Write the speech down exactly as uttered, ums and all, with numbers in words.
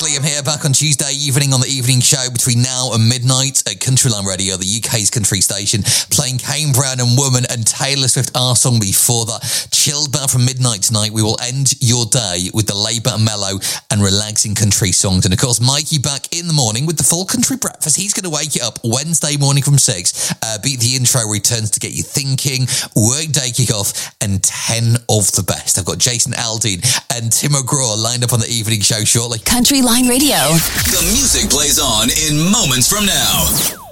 Liam here, back on Tuesday evening on the evening show between now and midnight at Countryline Radio, the U K's country station, playing Kane Brown and Woman and Taylor Swift, our song before that. Chilled back from midnight tonight. We will end your day with the laid-back, mellow and relaxing country songs. And of course, Mikey back in the morning with the full country breakfast. He's going to wake you up Wednesday morning from six. Uh, beat the intro returns to get you thinking, workday kick-off, and ten of the best. I've got Jason Aldean and Tim O'Graw lined up on the evening show shortly. Countryline Radio. The music plays on in moments from now.